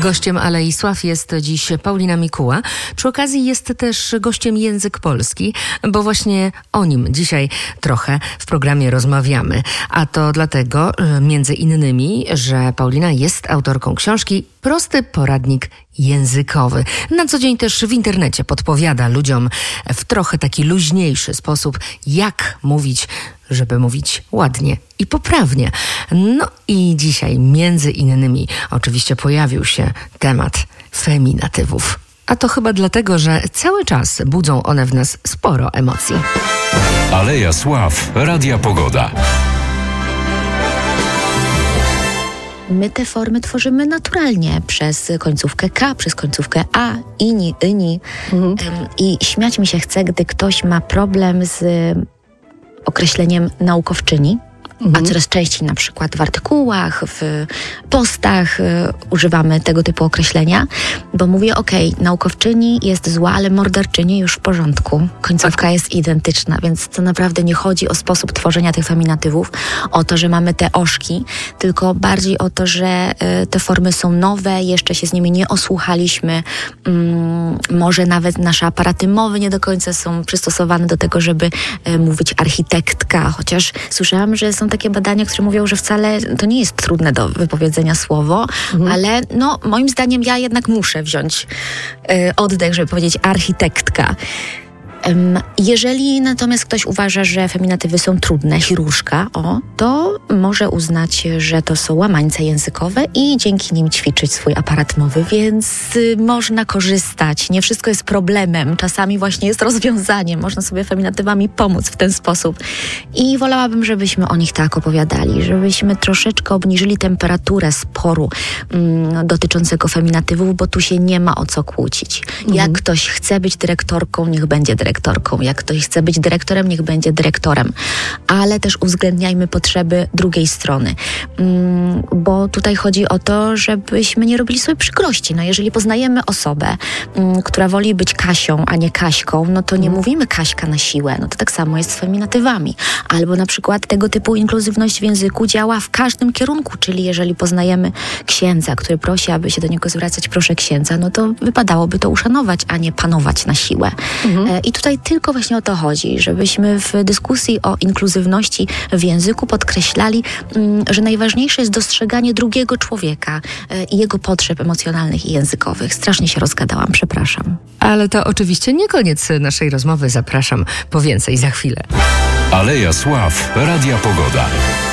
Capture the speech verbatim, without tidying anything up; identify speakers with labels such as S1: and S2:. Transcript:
S1: Gościem Alei Sław jest dziś Paulina Mikuła. Przy okazji jest też gościem Język Polski, bo właśnie o nim dzisiaj trochę w programie rozmawiamy. A to dlatego, między innymi, że Paulina jest autorką książki Prosty poradnik językowy. Na co dzień też w internecie podpowiada ludziom w trochę taki luźniejszy sposób, jak mówić, żeby mówić ładnie i poprawnie. No i dzisiaj między innymi oczywiście pojawił się temat feminatywów. A to chyba dlatego, że cały czas budzą one w nas sporo emocji.
S2: Aleja Sław, Radia Pogoda.
S3: My te formy tworzymy naturalnie przez końcówkę K, przez końcówkę A, ini, yni. Mhm. I śmiać mi się chce, gdy ktoś ma problem z określeniem naukowczyni, mhm. a coraz częściej na przykład w artykułach, w postach y, używamy tego typu określenia, bo mówię, okej, okay, naukowczyni jest zła, ale morderczyni już w porządku. Końcówka tak. jest identyczna, więc to naprawdę nie chodzi o sposób tworzenia tych feminatywów, o to, że mamy te oszki, tylko bardziej o to, że y, te formy są nowe, jeszcze się z nimi nie osłuchaliśmy, mm, może nawet nasze aparaty mowy nie do końca są przystosowane do tego, żeby y, mówić architektka, chociaż słyszałam, że są takie badania, które mówią, że wcale to nie jest trudne do wypowiedzenia słowo, mhm. ale no moim zdaniem ja jednak muszę wziąć y, oddech, żeby powiedzieć architektka. Um, jeżeli natomiast ktoś uważa, że feminatywy są trudne, chirurżka, o, to może uznać, że to są łamańce językowe i dzięki nim ćwiczyć swój aparat mowy, więc y, można korzystać. Nie wszystko jest problemem, czasami właśnie jest rozwiązaniem. Można sobie feminatywami pomóc w ten sposób. I wolałabym, żebyśmy o nich tak opowiadali, żebyśmy troszeczkę obniżyli temperaturę sporu mm, dotyczącego feminatywów, bo tu się nie ma o co kłócić. Mhm. Jak ktoś chce być dyrektorką, niech będzie dyrektorką. dyrektorką. Jak ktoś chce być dyrektorem, niech będzie dyrektorem. Ale też uwzględniajmy potrzeby drugiej strony. Mm, bo tutaj chodzi o to, żebyśmy nie robili sobie przykrości. No jeżeli poznajemy osobę, mm, która woli być Kasią, a nie Kaśką, no to nie mm. mówimy Kaśka na siłę. No to tak samo jest z feminatywami. Albo na przykład tego typu inkluzywność w języku działa w każdym kierunku, czyli jeżeli poznajemy księdza, który prosi, aby się do niego zwracać, proszę księdza, no to wypadałoby to uszanować, a nie panować na siłę. Mm. E, I tutaj tylko właśnie o to chodzi, żebyśmy w dyskusji o inkluzywności w języku podkreślali, że najważniejsze jest dostrzeganie drugiego człowieka i jego potrzeb emocjonalnych i językowych. Strasznie się rozgadałam, przepraszam.
S1: Ale to oczywiście nie koniec naszej rozmowy. Zapraszam po więcej za chwilę.
S2: Aleja Sław, Radia Pogoda.